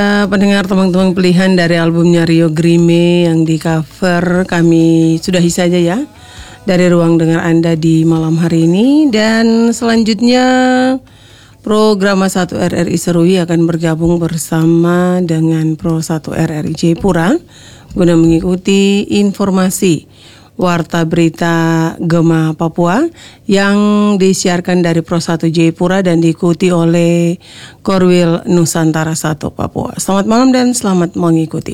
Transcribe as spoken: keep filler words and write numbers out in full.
Uh, pendengar teman-teman pilihan dari albumnya Rio Grime yang di cover, kami sudahi saja ya dari ruang dengar Anda di malam hari ini. Dan selanjutnya program satu R R I Serui akan bergabung bersama dengan Pro satu R R I Jayapura guna mengikuti informasi Warta Berita Gema Papua yang disiarkan dari Pro satu Jayapura dan diikuti oleh Korwil Nusantara satu Papua. Selamat malam dan selamat mengikuti.